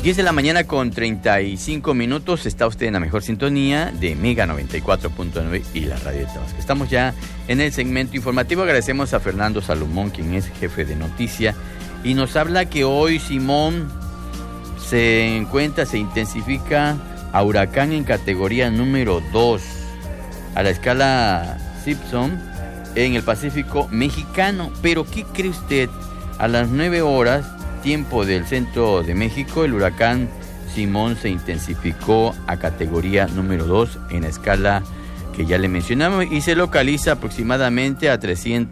10 de la mañana con 35 minutos. Está usted en la mejor sintonía de Mega 94.9 y la radio de Tabasco. Estamos ya en el segmento informativo. Agradecemos a Fernando Salomón, quien es jefe de noticia, y nos habla que hoy Simón se intensifica a huracán en categoría número 2 a la escala Simpson en el Pacífico mexicano. Pero ¿qué cree usted? A las 9 horas, tiempo del centro de México, el huracán Simón se intensificó a categoría número 2 en la escala que ya le mencionamos y se localiza aproximadamente a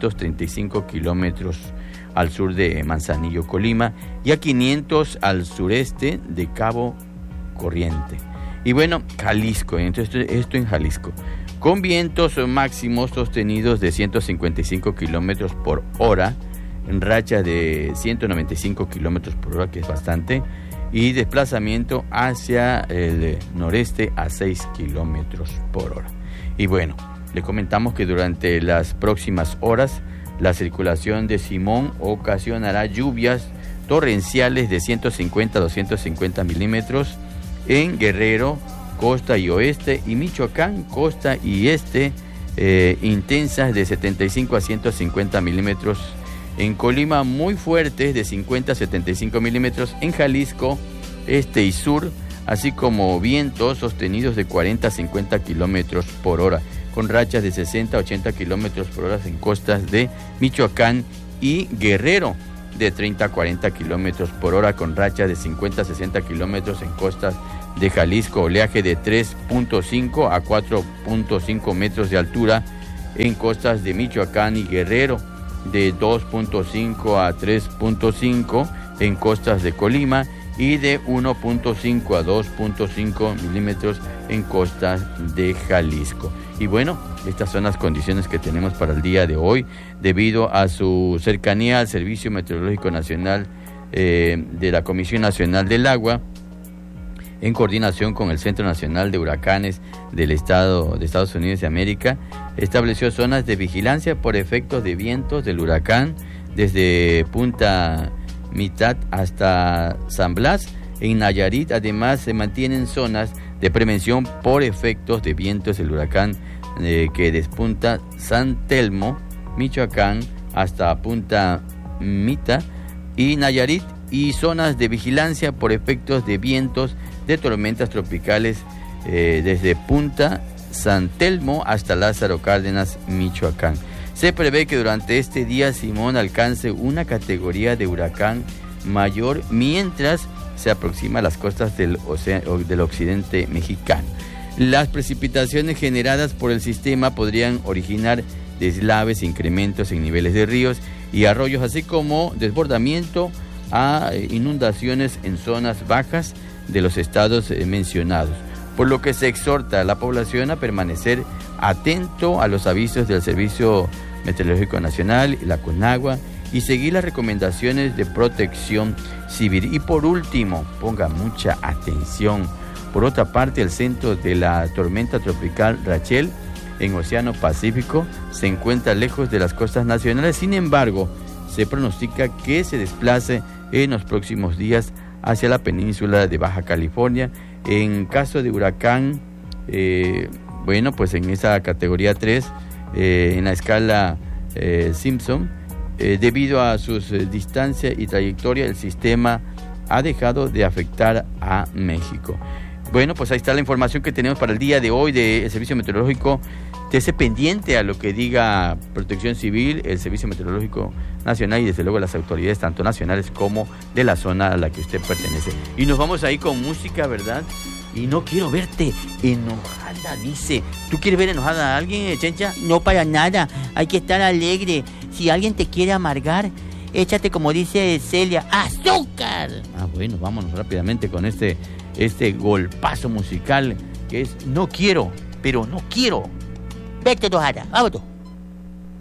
335 kilómetros al sur de Manzanillo, Colima, y a 500 al sureste de Cabo Corriente. Y bueno, Jalisco, entonces esto en Jalisco, con vientos máximos sostenidos de 155 kilómetros por hora, en racha de 195 kilómetros por hora, que es bastante, y desplazamiento hacia el noreste a 6 kilómetros por hora. Y bueno, le comentamos que durante las próximas horas la circulación de Simón ocasionará lluvias torrenciales de 150 a 250 milímetros en Guerrero, costa y oeste, y Michoacán, costa y este, intensas de 75 a 150 milímetros. En Colima, muy fuertes de 50 a 75 milímetros. En Jalisco, este y sur, así como vientos sostenidos de 40 a 50 kilómetros por hora, con rachas de 60 a 80 kilómetros por hora en costas de Michoacán y Guerrero, de 30 a 40 kilómetros por hora, con rachas de 50 a 60 kilómetros en costas de Jalisco. Oleaje de 3.5 a 4.5 metros de altura en costas de Michoacán y Guerrero, de 2.5 a 3.5 en costas de Colima y de 1.5 a 2.5 milímetros en costas de Jalisco. Y bueno, estas son las condiciones que tenemos para el día de hoy, debido a su cercanía al Servicio Meteorológico Nacional de la Comisión Nacional del Agua, en coordinación con el Centro Nacional de Huracanes del Estado de Estados Unidos de América, estableció zonas de vigilancia por efectos de vientos del huracán desde Punta Mitad hasta San Blas. En Nayarit, además, se mantienen zonas de prevención por efectos de vientos del huracán que despunta San Telmo, Michoacán, hasta Punta Mita y Nayarit, y zonas de vigilancia por efectos de vientos de tormentas tropicales desde Punta San Telmo hasta Lázaro Cárdenas, Michoacán. Se prevé que durante este día Simón alcance una categoría de huracán mayor mientras se aproxima a las costas del occidente mexicano. Las precipitaciones generadas por el sistema podrían originar deslaves, incrementos en niveles de ríos y arroyos, así como desbordamiento a inundaciones en zonas bajas de los estados mencionados, por lo que se exhorta a la población a permanecer atento a los avisos del Servicio Meteorológico Nacional, la CONAGUA, y seguir las recomendaciones de protección civil. Y por último, ponga mucha atención. Por otra parte, el centro de la tormenta tropical Rachel en Océano Pacífico se encuentra lejos de las costas nacionales. Sin embargo, se pronostica que se desplace en los próximos días hacia la península de Baja California. En caso de huracán, pues en esa categoría 3, en la escala Simpson, debido a sus distancia y trayectoria, el sistema ha dejado de afectar a México. Bueno, pues ahí está la información que tenemos para el día de hoy del Servicio Meteorológico. Esté pendiente a lo que diga Protección Civil, el Servicio Meteorológico Nacional y desde luego las autoridades tanto nacionales como de la zona a la que usted pertenece. Y nos vamos ahí con música, ¿verdad? Y no quiero verte enojada, dice. ¿Tú quieres ver enojada a alguien, Chencha? No, para nada. Hay que estar alegre. Si alguien te quiere amargar, échate, como dice Celia, ¡azúcar! Bueno, vámonos rápidamente con este golpazo musical que es No Quiero, pero no quiero. Vete, enojada. Vámonos.